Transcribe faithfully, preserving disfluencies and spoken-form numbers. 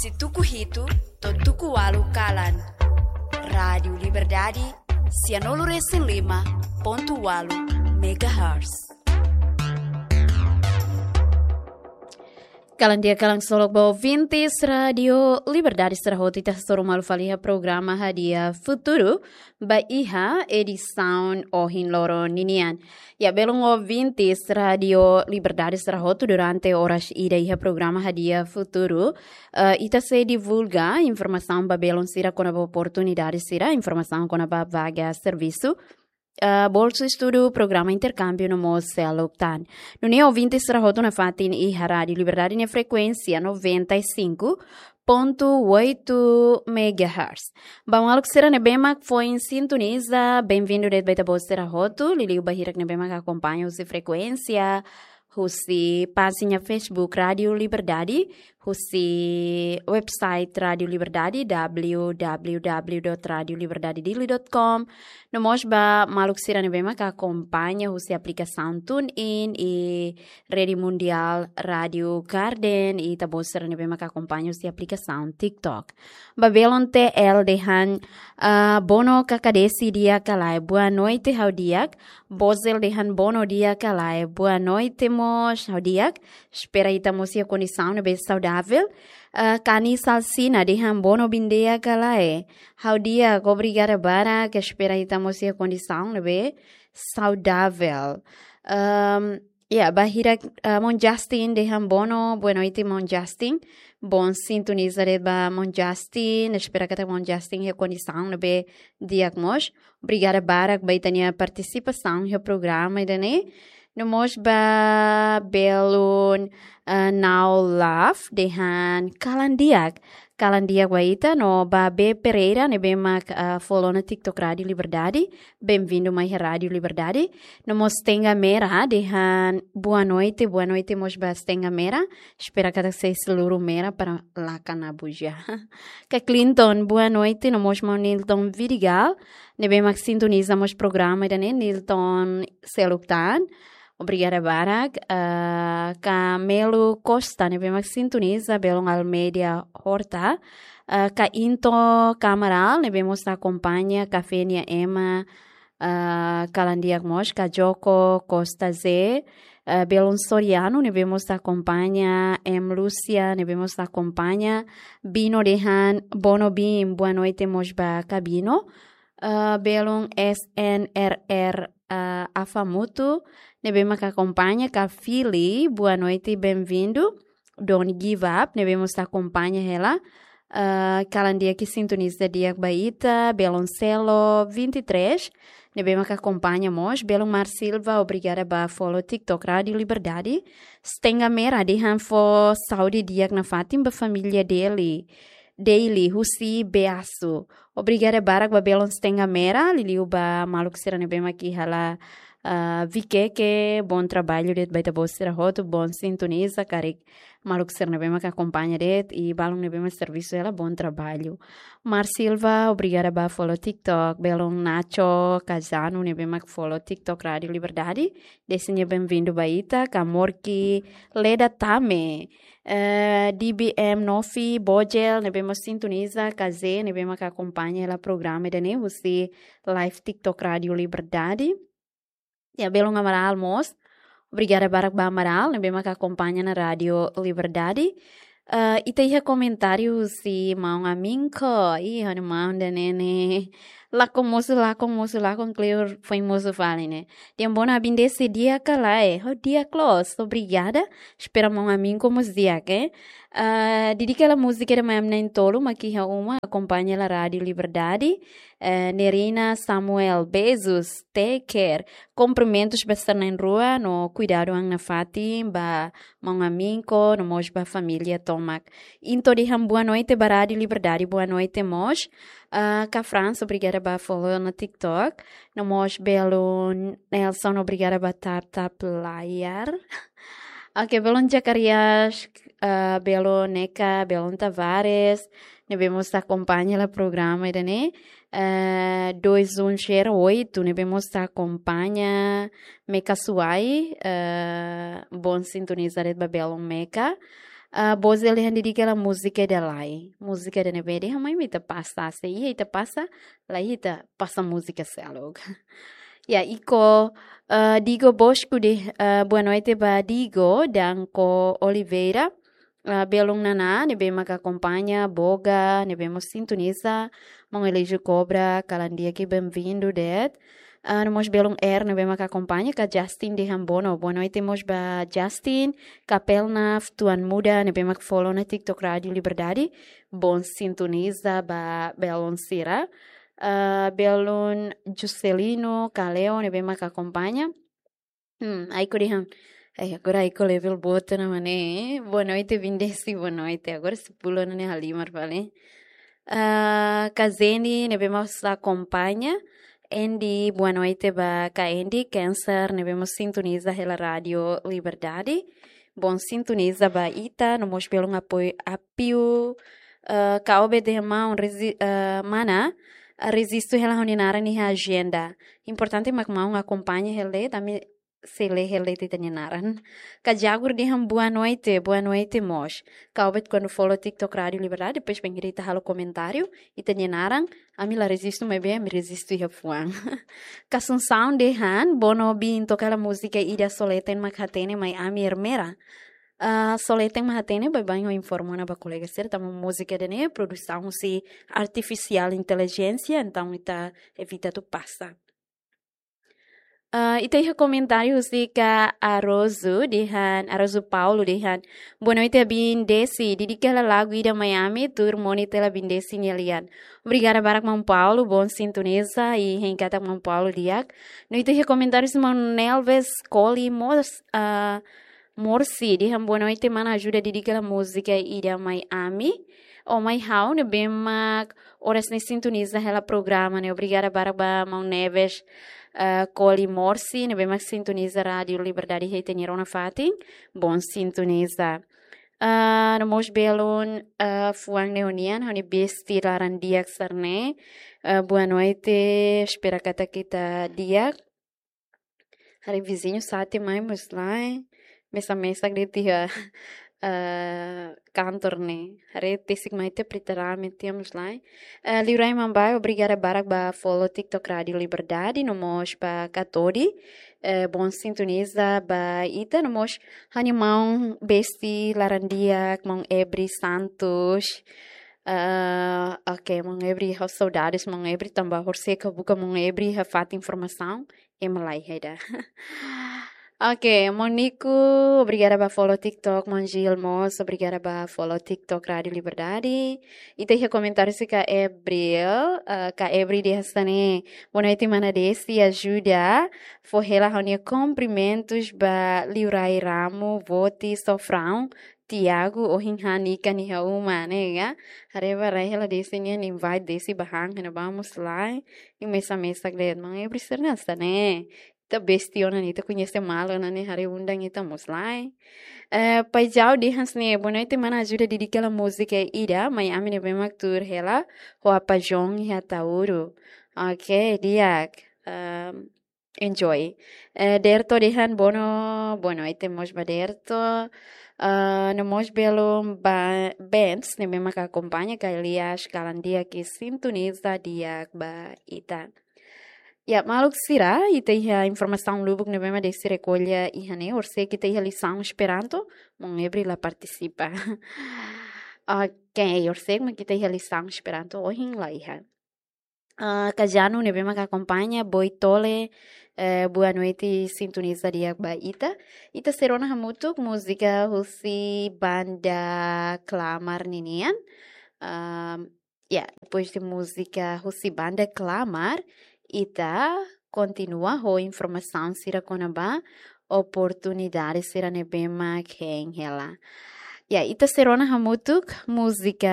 Se tuku hitu, to tuku walu kalan. Rádio Liberdade, cianolo recém lima, ponto walu, megahertz. Kalan dia kalang solok bawa vintis Radio Liberdade serahoti tah soro malu falia programa Hadia Futuro ba iha edição ohin loro ninian. Ya belum ouvintes Radio Liberdade serahoti durante horas ida iha programa Hadia Futuro uh, ita se divulga informação ba belum sira kona ba oportunidade sira informação kona ba vaga serviço. Uh, bolso estudo programa intercâmbio no Mosel Octan. No ne ouvinte serrahoto na fatin e Rádio Liberdade na frequência noventa e cinco ponto oito megahertz. Bom, será ne bema que foi em sintoniza. Bem-vindo de Beta Bolsa Serrahoto. Lili Bahirak ne bema que acompanha o frequência. Husi página Facebook Rádio Liberdade, husi website Rádio Liberdade w w w dot radio liberdade dili dot com. No mosba maluk sira nebema que acompanha husi aplicação TuneIn e Rede Mundial Rádio Garden e tabo sira nebema que acompanha husi aplicação TikTok. Babelon T L dehan uh, bono kakadesi dia kalai boa noite hau diak, bozel dehan bono dia kalai boa noite mos hau diak, espera itamos a condição bem saudável. Uh, Kani salsina dehan bono bindeia kalai hau diak, obrigada bara que espera itamos a condição bem saudável. Um, Yeah, bahira uh, Mon Justin dehan bono, boa noite Mon Justin. Bom sintonizar ba Mon Justin, espero que Mon Justin a condição be diagnos. Obrigada barak baitania participação no programa idane. Nomos ba belun uh, now love dehan kalandiak. Kalandiak baita no ba B Pereira ne bema uh, follow na TikTok Rádio Liberdade. Bem-vindo mais Rádio Liberdade. Nomos tenga mera dehan boa noite, boa noite mos ba tenga mera. Espera que se seluru mera para lá canabuja. Que Clinton, boa noite, nomos mo Nilton Vidigal. Ne bema sintoniza mos programa idane Nilton Seluktan. Obrigada, Barak. Uh, Camelo Costa, ne bema sintoniza, Belon Almeida Horta. Uh, Ka Into Camaral, ne bemos acompanha, Cafenia Emma, uh, Calandiak Mos, Ka Joko Costa Z. Uh, Belon Soriano, ne bemos acompanha, M. Lúcia, ne bemos acompanha. Bino Dehan, Bono Bim, boa noite, Mosba Cabino. Uh, Belon S N R R uh, Afamutu. Nebema que acompanha, que Fili, boa noite, bem-vindo. Don't give up, nebemos que acompanha ela. Uh, Calandia que sintoniza dia Baita, Beloncelo vinte e três. Nebema que acompanha mos, Belon Mar Silva, obrigada ba follow TikTok Rádio Liberdade. Stenga mera de hanfo saúde dia na Fatim ba família dele. Daily, Husi, Beaço. Obrigada barak ba Belon Stenga mera, liliu ba maluk sira nebema que hala. Uh, Vike que bom trabalho de baita bolsa roto bom sintoniza carik maluk ser nebema que acompanha det e balong nebema serviço ela bom trabalho. Mar Silva obrigada ba follow TikTok Belong Nacho Casano nebema que follow TikTok Rádio Liberdade desenha bem-vindo baita Camorki Leda Tame uh, D B M Nofi Bojel nebema sintoniza Kaze nebema que acompanha ela programa de ne você live TikTok Rádio Liberdade. Ya, Belong Amaral Mos. Obrigada Barak Ba Amaral, ne bema que acompanha na Rádio Liberdade. Uh, e tem comentário se mau aminco, e hane mau nene. Lá com moço, lá com moço, lá com Cleo foi moço fale, né? Tem bom abin desse dia calai. O dia close, obrigada. Espera mau aminco como dia, que? Uh, Dedica a música de mamna em tolo, aqui é uma acompanha a Rádio Liberdade. Uh, Nerina Samuel, beijos, take care. Cumprimentos para estar na rua, no cuidado ang na fatim, ba mau aminco, no mos ba família tomac. Into de ham boa noite, ba Rádio Liberdade, boa noite mos. Uh, Ka França, obrigada ba follow na TikTok. No mos belo Nelson, obrigada ba tap tap layar. Ok, belon Jacarias, uh, belo Neca, belon Tavares. Nebemos acompanha o programa, né? Uh, dois um zero oito, nebemos acompanha Meca Suai, uh, bom sintonizar de Babelon Meca. Uh, boze lihan didi kela música de lai. Música de nebede hamai mita passa se ia ita passa lá ita passa música selog. Ya iko uh, Digo Bosco de uh, boa noite ba Digo dan ko Oliveira. Uh, belong nana nebe maka acompanha boga nebe mo sintoniza mong elejo cobra calandia que bem-vindo det. Uh, nós belong er nebe maka acompanha ka Justin de Hambono. Boa noite mos ba Justin, Capelna, tuan muda nebe mak follow na TikTok Radio Liberdade. Bom sintoniza ba belon sira. Uh, belon Juscelino, Caleo nebe maka acompanha. Hmm, aí coriham. Ai, agora aí com level bota na mané. Boa noite, vindesi, boa noite. Agora se pula na minha limar, vale? Uh, Kazeni, nebe mas acompanha. Andy, boa noite ba ka Andy, Câncer, nebemos sintoniza pela Rádio Liberdade. Bom sintoniza ba ita, nomos belong apoio apio uh, ka obede mão resi, uh, mana resisto hela honinara ni agenda. Importante mak mão acompanha hele, também se lê hele titanaran. Ka Jagur de ham boa noite, boa noite mos. Ka obed quando follow TikTok Rádio Liberdade, depois vem grita halo comentário itanaran. Ami la resisto me bem, me resisto e fuang. Kasun sound de han, bono bin tocar a música ida soleten makhatene mai ami hermera. Uh, soleten makhatene bai banho informana ba colega certa uma música de ne produção se artificial inteligência, então ita evita tu passa. Uh, ito yung comentário si ka Arozu dihan Arozu Paulo dihan boa noite bin desi didikala lagu ida Miami tur monitela bin desi nelian. Obrigada barak Mão Paulo, bom sintoniza e rencata Mão Paulo diak. No ito yung comentário si Mão Nelves Coli Mors uh, Morsi dihan boa noite mana ajuda didikala música ida Miami. O mai hau ne bemak horas ne sintoniza hela programa ne obrigada barak ba Mão Neves Uh, Coli Morsi, ne bemak sintoniza Radio Liberdade Retenirona Fatin, bom sintoniza. Uh, Namos belon uh, fuang neonian, honi besti laran diak sarne. Uh, boa noite, espera kata kita diak. Hari vizinho sate mai muslai, mesa mesa gritia. Uh, kantor ne hari tisik maite literalmente temos lá uh, Lirai Mambai, obrigada barak ba follow TikTok Radio Liberdade nomos ba Katori uh, bom sintoniza ba ita nomos hanimão besti larandiak mão Ebri Santos uh, ok mão Ebri ha saudades mão Ebri tambah horseca buka mão Ebri ha fat informação e malai heda. Ok, Monico, obrigada ba follow TikTok, Mangil Mos, obrigada ba follow TikTok Radio Liberdade. E tem comentário se ka Ebril, uh, ka Ebri de Hastane, boa noite mana desse ajuda, forrela reunia cumprimentos ba Liurai Ramo, Voti, Sofrão, Tiago, Ohinhani, Kanihauma, né? Areva Rahela desse nian invite desse bahang, na vamos lá, e mesa mesa gled, mang Ebri sernasta, né? Ita bestiona ni, ita conhece malo na ne hari undang ita moslai. Uh, pai jau di hansne, boa noite mana ajuda didikala música ida, Miami ne bemak tur hela, ho apajong ya tauru. Ok, diak. Um, enjoy. Uh, derto dihan bono, boa noite mos ba derto. Uh, no mos belo ba bands ne bemak acompanha ka Elias Kalandia que sintoniza diak ba ita. Ya, maluk sira, e tem a informação lubuk nebema desse recolha e hane, or sei que tem a lição esperanto, mon ebri la participa. Ok, or sei que tem a lição esperanto, ohin la iha. Uh, Kajano nebema que acompanha, boitole, uh, boa noite, sintoniza dia ba ita. Ita serona hamutuk, música, husi, banda, clamar ninian. Uh, ya, depois de música, husi, banda, clamar, ita continua ho informação sira konaba oportunidade sira nebema quem ela. Ya ita serona hamutuk música